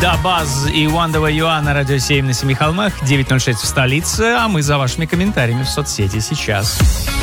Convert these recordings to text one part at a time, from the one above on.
Да, Баз и One Way You Are на радио 7 на Семи холмах, 9:06 в столице, а мы за вашими комментариями в соцсети сейчас.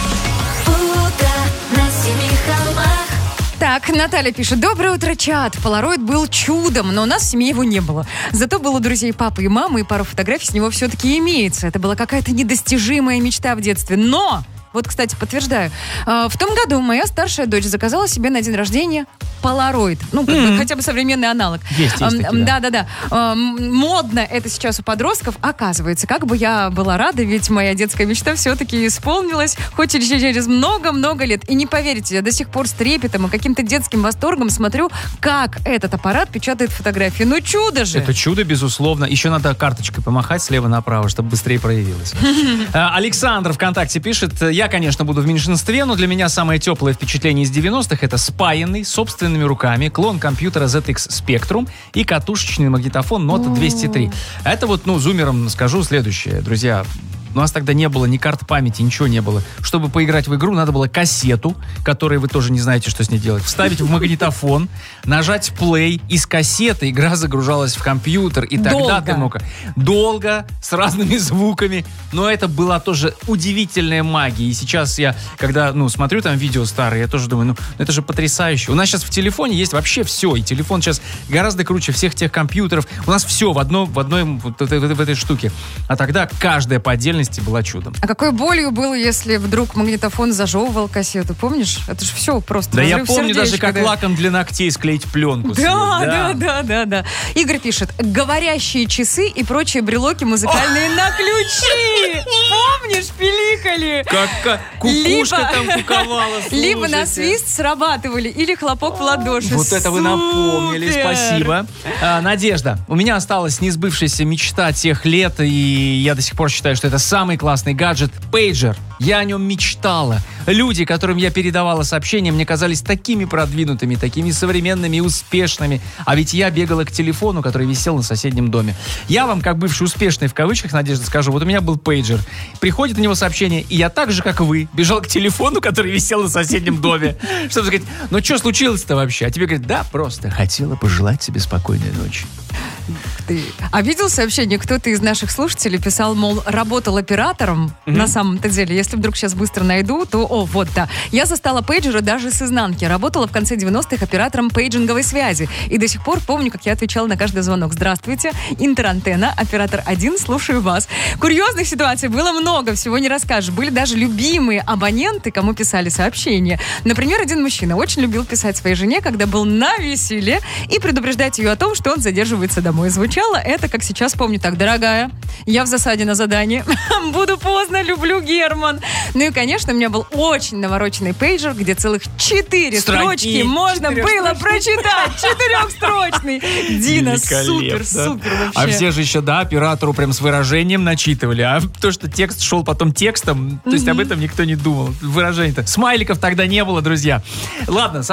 Так, Наталья пишет. Доброе утро, чат. Полароид был чудом, но у нас в семье его не было. Зато было у друзей папы и мамы, и пару фотографий с него все-таки имеется. Это была какая-то недостижимая мечта в детстве. Но... Вот, кстати, подтверждаю. В том году моя старшая дочь заказала себе на день рождения полароид. Ну, как бы, хотя бы современный аналог. Есть такие, да. Да. Модно это сейчас у подростков. Оказывается, как бы я была рада, ведь моя детская мечта все-таки исполнилась, хоть и через много-много лет. И не поверите, я до сих пор с трепетом и каким-то детским восторгом смотрю, как этот аппарат печатает фотографии. Ну, чудо же! Это чудо, безусловно. Еще надо карточкой помахать слева направо, чтобы быстрее проявилось. Александр ВКонтакте пишет: я, конечно, буду в меньшинстве, но для меня самое теплое впечатление из 90-х — это спаянный собственными руками клон компьютера ZX Spectrum и катушечный магнитофон Note 203. Это вот, зумерам скажу следующее, друзья. У нас тогда не было ни карт памяти, ничего не было. Чтобы поиграть в игру, надо было кассету, которой вы тоже не знаете, что с ней делать, вставить в магнитофон, нажать play, из кассеты игра загружалась в компьютер, и тогда ты мог... Долго, с разными звуками, но это была тоже удивительная магия. И сейчас я, когда, смотрю там видео старые, я тоже думаю, это же потрясающе. У нас сейчас в телефоне есть вообще все, и телефон сейчас гораздо круче всех тех компьютеров. У нас все в этой штуке. А тогда каждая по отдельности была чудом. А какой болью было, если вдруг магнитофон зажевывал кассету, помнишь? Это же все просто. Да, я помню даже, как лаком для ногтей склеить пленку. Да. Игорь пишет: говорящие часы и прочие брелоки музыкальные на ключи. Помнишь, пиликали? Как кукушка там куковала. Либо на свист срабатывали, или хлопок в ладоши. Вот это вы напомнили, спасибо. Надежда. У меня осталась несбывшаяся мечта тех лет, и я до сих пор считаю, что это самый классный гаджет — пейджер. Я о нем мечтала. Люди, которым я передавала сообщения, мне казались такими продвинутыми, такими современными и успешными. А ведь я бегала к телефону, который висел на соседнем доме. Я вам, как бывший успешный в кавычках, Надежда, скажу, вот у меня был пейджер. Приходит на него сообщение, и я так же, как вы, бежал к телефону, который висел на соседнем доме. Чтобы сказать, что случилось-то вообще? А тебе говорят, да, просто хотела пожелать тебе спокойной ночи. А видел сообщение, кто-то из наших слушателей писал, мол, работал оператором, на самом-то деле. Если вдруг сейчас быстро найду, то, я застала пейджеры даже с изнанки. Работала в конце 90-х оператором пейджинговой связи. И до сих пор помню, как я отвечала на каждый звонок. Здравствуйте, Интерантенна, оператор 1, слушаю вас. Курьезных ситуаций было много, всего не расскажешь. Были даже любимые абоненты, кому писали сообщения. Например, один мужчина очень любил писать своей жене, когда был на веселе, и предупреждать ее о том, что он задерживается домой. Звучало это, как сейчас помню, так: дорогая, я в засаде на задании, буду поздно, люблю, Герман. Ну и, конечно, у меня был очень навороченный пейджер, где целых 4 строчки можно было прочитать. 4-строчный. Дина, супер вообще. А все же еще, оператору прям с выражением начитывали. А то, что текст шел потом текстом, то есть об этом никто не думал. Выражений-то. Смайликов тогда не было, друзья. Ладно,